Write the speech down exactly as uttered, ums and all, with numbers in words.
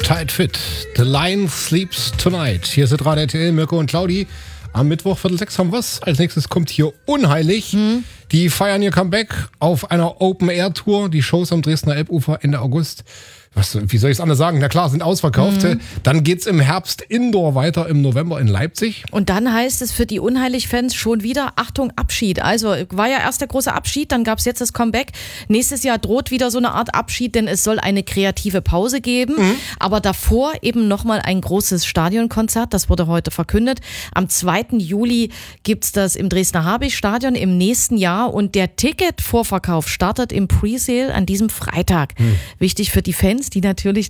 Tight Fit. The Lion Sleeps Tonight. Hier sind Radio R T L, Mirko und Claudi. Am Mittwoch, Viertel sechs, haben wir es. Als nächstes kommt hier Unheilig. Hm. Die feiern ihr Comeback auf einer Open-Air-Tour. Die Shows am Dresdner Elbufer Ende August. Was, wie soll ich es anders sagen? Na klar, sind ausverkauft. Mhm. Dann geht's im Herbst Indoor weiter, im November in Leipzig. Und dann heißt es für die Unheilig-Fans schon wieder, Achtung, Abschied. Also war ja erst der große Abschied, dann gab's jetzt das Comeback. Nächstes Jahr droht wieder so eine Art Abschied, denn es soll eine kreative Pause geben. Mhm. Aber davor eben nochmal ein großes Stadionkonzert, das wurde heute verkündet. Am zweiten Juli gibt's das im Dresdner Habicht-Stadion im nächsten Jahr. Und der Ticketvorverkauf startet im Presale an diesem Freitag. Mhm. Wichtig für die Fans, die natürlich